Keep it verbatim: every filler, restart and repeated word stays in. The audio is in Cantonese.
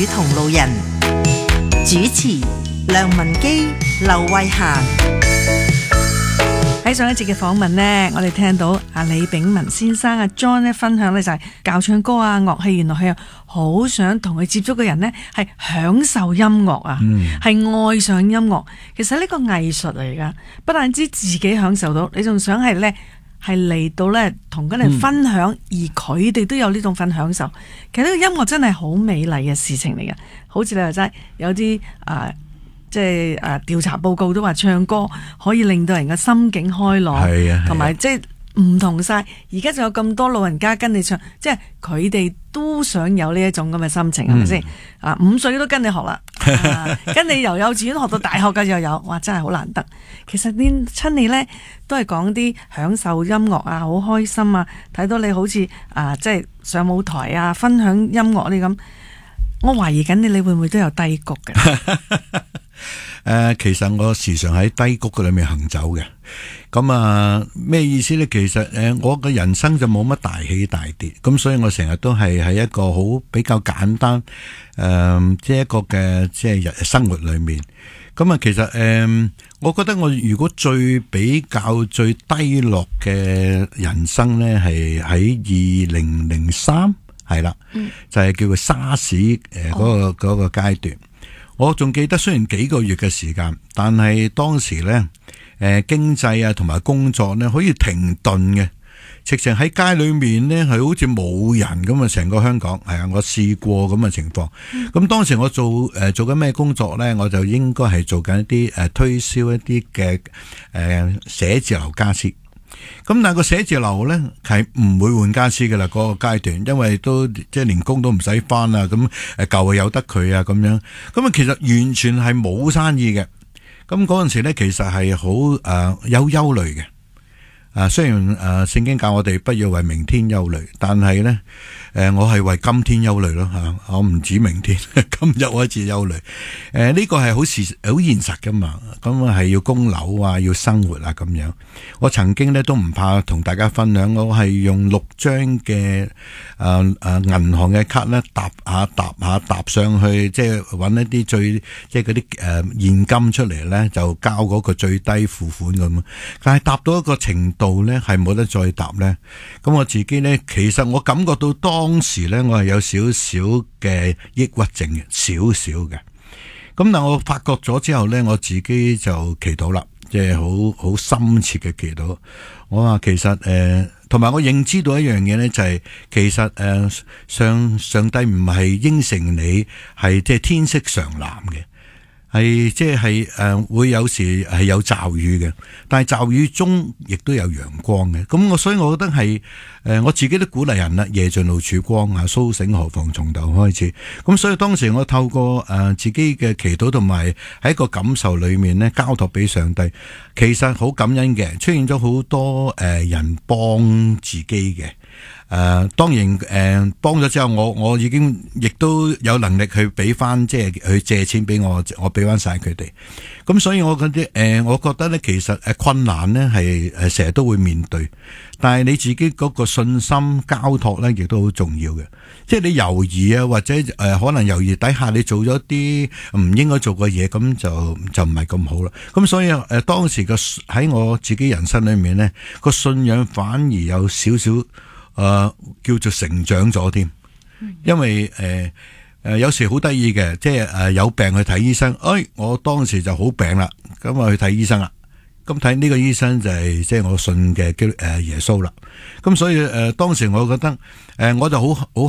同路人，主持梁文基、劉慧嫻。 喺上一節嘅訪問呢，我哋聽到阿李炳文先生阿 John 咧分享呢就係教唱歌啊，樂器原來佢又好想同佢接觸嘅人呢係享受音樂啊，係、嗯、愛上音樂。其實呢個藝術嚟噶，不但止自己享受到，你仲想係呢係嚟到呢同佢哋分享，嗯、而佢哋都有呢種份享受。其實呢個音樂真係好美麗嘅事情嚟嘅，好似你話齋有啲啊。呃即係誒調查報告都話唱歌可以令到人嘅心境開朗，同埋即係唔同晒。而家仲有咁多老人家跟你唱，即係佢哋都想有呢一種咁嘅心情，係咪先？啊，五歲都跟你學啦、啊，跟你由幼稚園學到大學嘅又有，哇！真係好難得。其實呢親你呢都係講啲享受音樂啊，好開心啊！睇到你好似啊，即係上舞台啊，分享音樂呢咁，我懷疑緊你，你會唔會都有低谷嘅？ 誒、呃，其實我時常喺低谷嘅裏面行走嘅，咁啊咩意思呢？其實誒、呃，我嘅人生就冇乜大起大跌，咁所以我成日都係喺一個好比較簡單誒、呃，即係一個嘅即係日生活裏面。咁啊，其實誒、呃，我覺得我如果最比較最低落嘅人生呢，係喺二零零三係啦，就係、是、叫做沙士誒嗰個嗰、哦、個階段。我仲記得，雖然幾個月嘅時間，但係當時呢，誒、呃、經濟啊同埋工作呢可以停頓嘅，直情喺街裏面呢係好似冇人咁啊！成個香港係啊，我試過咁嘅情況。咁、嗯、當時我做誒、呃、做緊咩工作呢？我就應該係做緊一啲誒、呃、推銷一啲嘅誒寫字樓家私。咁但係個寫字樓咧係唔會換家私噶啦，嗰個階段，因為都即係連工都唔使翻啊，咁誒舊啊有得佢啊咁樣，咁啊其實完全係冇生意嘅。咁嗰陣時咧其實係好誒有憂慮嘅。啊，雖然誒聖經教我哋不要為明天憂慮，但係咧誒我係為今天憂慮咯吓，我唔止明天，今日開始憂慮。誒、呃、呢、這個係好事好現實噶嘛，咁啊係要供樓啊，要生活啊咁樣。我曾經咧都唔怕同大家分享，我係用六張嘅誒誒銀行嘅卡咧搭下搭下搭上去，即係搵一啲最即係嗰啲誒現金出嚟咧，就交嗰個最低付款咁。但係搭到一個程度咧係冇得再答咧，咁我自己咧其實我感覺到當時咧我係有少少嘅抑鬱症嘅，少少嘅。咁但我發覺咗之後咧，我自己就祈禱啦，即係好好深切嘅祈禱。我話其實誒，同、呃、埋我認知到一樣嘢咧，就係、是、其實誒、呃、上上帝唔係應承你係即係天色常藍嘅。係即係誒，會有時係有驟雨嘅，但係驟雨中亦都有陽光嘅。咁我所以我覺得係誒、呃，我自己都鼓勵人啦，夜盡露曙光啊，蘇醒何妨從頭開始。咁所以當時我透過誒、呃、自己嘅祈禱同埋喺個感受裏面咧，交託俾上帝，其實好感恩嘅，出現咗好多誒、呃、人幫自己嘅。誒、呃，當然誒，幫、呃、咗之後，我我已經亦都有能力去俾翻，即係去借錢俾我，我俾翻晒佢哋。咁所以我嗰啲誒，我覺得咧，其實誒困難咧係誒成日都會面對，但係你自己嗰個信心交託咧，亦都好重要嘅。即係你猶豫啊，或者誒、呃、可能猶豫底下你做咗啲唔應該做嘅嘢，咁就就唔係咁好啦。咁所以誒、呃，當時嘅喺我自己人生裏面咧，個信仰反而有少少。誒、呃，叫做成長咗添，因為誒誒、呃、有時好得意嘅，即係誒、呃、有病去睇醫生，誒、哎、我當時就好病啦，咁啊去睇醫生啦，咁睇呢個醫生就係即係我信嘅基誒耶穌啦，咁所以誒、呃、當時我覺得誒、呃、我就好好。